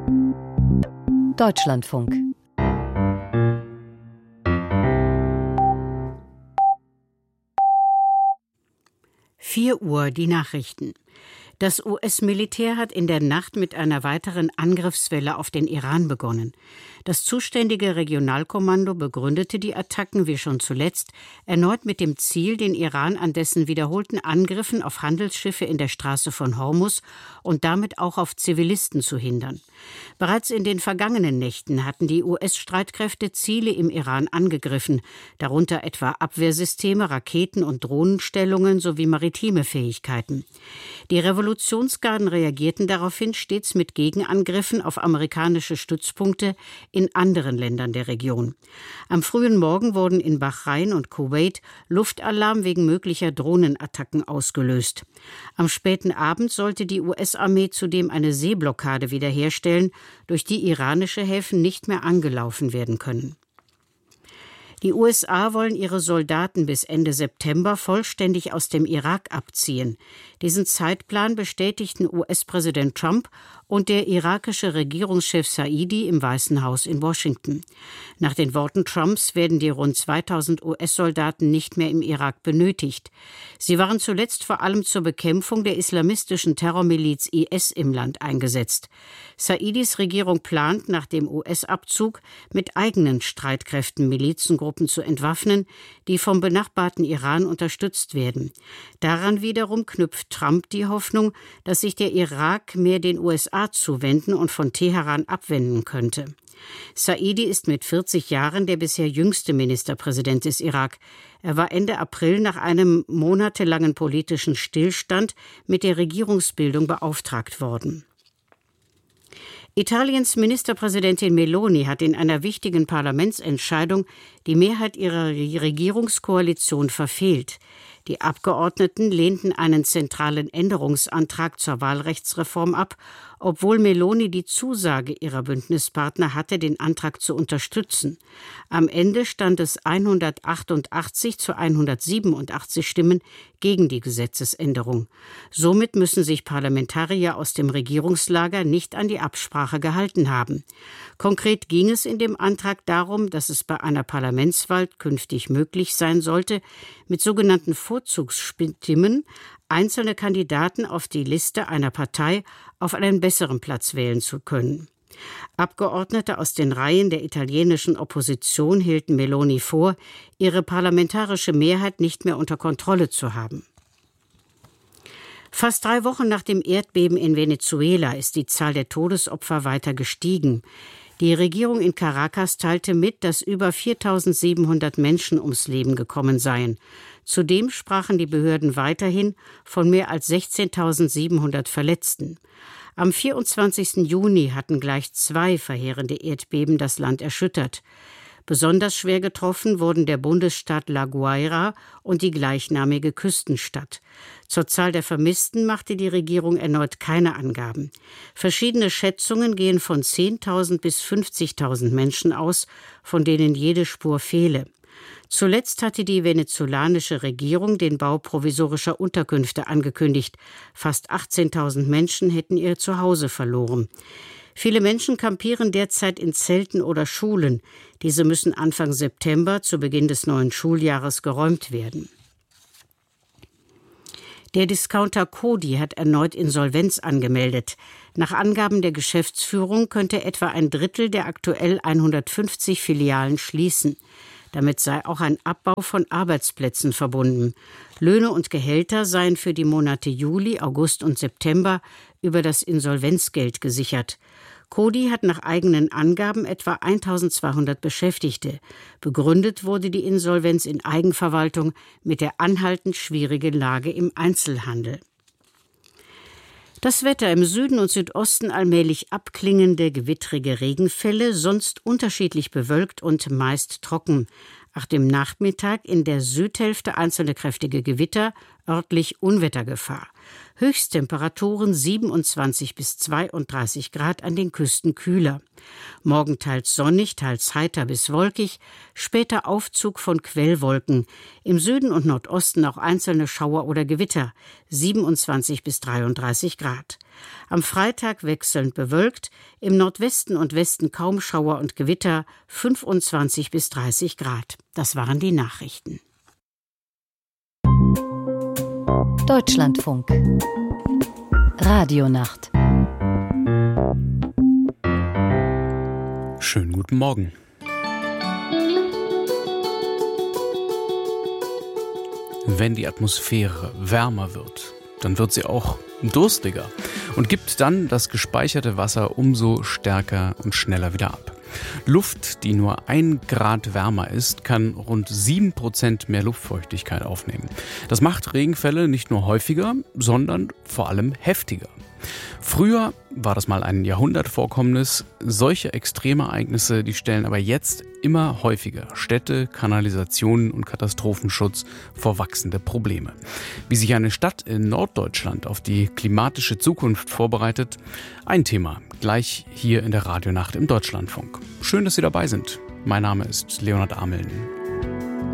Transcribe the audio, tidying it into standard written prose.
Deutschlandfunk. Uhr die Nachrichten. Das US-Militär hat in der Nacht mit einer weiteren Angriffswelle auf den Iran begonnen. Das zuständige Regionalkommando begründete die Attacken, wie schon zuletzt, erneut mit dem Ziel, den Iran an dessen wiederholten Angriffen auf Handelsschiffe in der Straße von Hormuz und damit auch auf Zivilisten zu hindern. Bereits in den vergangenen Nächten hatten die US-Streitkräfte Ziele im Iran angegriffen, darunter etwa Abwehrsysteme, Raketen- und Drohnenstellungen sowie maritime Fähigkeiten. Die Revolutionsgarden reagierten daraufhin stets mit Gegenangriffen auf amerikanische Stützpunkte in anderen Ländern der Region. Am frühen Morgen wurden in Bahrain und Kuwait Luftalarm wegen möglicher Drohnenattacken ausgelöst. Am späten Abend sollte die US-Armee zudem eine Seeblockade wiederherstellen, durch die iranische Häfen nicht mehr angelaufen werden können. Die USA wollen ihre Soldaten bis Ende September vollständig aus dem Irak abziehen. Diesen Zeitplan bestätigten US-Präsident Trump und der irakische Regierungschef Saidi im Weißen Haus in Washington. Nach den Worten Trumps werden die rund 2000 US-Soldaten nicht mehr im Irak benötigt. Sie waren zuletzt vor allem zur Bekämpfung der islamistischen Terrormiliz IS im Land eingesetzt. Saidis Regierung plant, nach dem US-Abzug mit eigenen Streitkräften Milizengruppen zu entwaffnen, die vom benachbarten Iran unterstützt werden. Daran wiederum knüpft Trump die Hoffnung, dass sich der Irak mehr den USA zuwenden und von Teheran abwenden könnte. Saidi ist mit 40 Jahren der bisher jüngste Ministerpräsident des Irak. Er war Ende April nach einem monatelangen politischen Stillstand mit der Regierungsbildung beauftragt worden. Italiens Ministerpräsidentin Meloni hat in einer wichtigen Parlamentsentscheidung die Mehrheit ihrer Regierungskoalition verfehlt. Die Abgeordneten lehnten einen zentralen Änderungsantrag zur Wahlrechtsreform ab, obwohl Meloni die Zusage ihrer Bündnispartner hatte, den Antrag zu unterstützen. Am Ende stand es 188 zu 187 Stimmen gegen die Gesetzesänderung. Somit müssen sich Parlamentarier aus dem Regierungslager nicht an die Absprache gehalten haben. Konkret ging es in dem Antrag darum, dass es bei einer Parlamentswahl künftig möglich sein sollte, mit sogenannten Vorzugsstimmen einzelne Kandidaten auf die Liste einer Partei auf einen besseren Platz wählen zu können. Abgeordnete aus den Reihen der italienischen Opposition hielten Meloni vor, ihre parlamentarische Mehrheit nicht mehr unter Kontrolle zu haben. Fast 3 Wochen nach dem Erdbeben in Venezuela ist die Zahl der Todesopfer weiter gestiegen. Die Regierung in Caracas teilte mit, dass über 4.700 Menschen ums Leben gekommen seien. Zudem sprachen die Behörden weiterhin von mehr als 16.700 Verletzten. Am 24. Juni hatten gleich 2 verheerende Erdbeben das Land erschüttert. Besonders schwer getroffen wurden der Bundesstaat La Guaira und die gleichnamige Küstenstadt. Zur Zahl der Vermissten machte die Regierung erneut keine Angaben. Verschiedene Schätzungen gehen von 10.000 bis 50.000 Menschen aus, von denen jede Spur fehle. Zuletzt hatte die venezolanische Regierung den Bau provisorischer Unterkünfte angekündigt. Fast 18.000 Menschen hätten ihr Zuhause verloren. Viele Menschen kampieren derzeit in Zelten oder Schulen. Diese müssen Anfang September, zu Beginn des neuen Schuljahres, geräumt werden. Der Discounter Coty hat erneut Insolvenz angemeldet. Nach Angaben der Geschäftsführung könnte etwa ein Drittel der aktuell 150 Filialen schließen. Damit sei auch ein Abbau von Arbeitsplätzen verbunden. Löhne und Gehälter seien für die Monate Juli, August und September über das Insolvenzgeld gesichert. Coty hat nach eigenen Angaben etwa 1.200 Beschäftigte. Begründet wurde die Insolvenz in Eigenverwaltung mit der anhaltend schwierigen Lage im Einzelhandel. Das Wetter: im Süden und Südosten allmählich abklingende, gewittrige Regenfälle, sonst unterschiedlich bewölkt und meist trocken. Nach dem Nachmittag in der Südhälfte einzelne kräftige Gewitter, örtlich Unwettergefahr. Höchsttemperaturen 27 bis 32 Grad, an den Küsten kühler. Morgen teils sonnig, teils heiter bis wolkig, später Aufzug von Quellwolken. Im Süden und Nordosten auch einzelne Schauer oder Gewitter, 27 bis 33 Grad. Am Freitag wechselnd bewölkt, im Nordwesten und Westen kaum Schauer und Gewitter, 25 bis 30 Grad. Das waren die Nachrichten. Deutschlandfunk. Radionacht. Schönen guten Morgen. Wenn die Atmosphäre wärmer wird, dann wird sie auch durstiger und gibt dann das gespeicherte Wasser umso stärker und schneller wieder ab. Luft, die nur 1 Grad wärmer ist, kann rund 7% mehr Luftfeuchtigkeit aufnehmen. Das macht Regenfälle nicht nur häufiger, sondern vor allem heftiger. Früher war das mal ein Jahrhundertvorkommnis. Solche Extremereignisse, die stellen aber jetzt immer häufiger Städte, Kanalisationen und Katastrophenschutz vor wachsende Probleme. Wie sich eine Stadt in Norddeutschland auf die klimatische Zukunft vorbereitet, ein Thema gleich hier in der Radionacht im Deutschlandfunk. Schön, dass Sie dabei sind. Mein Name ist Leonhard Ameln.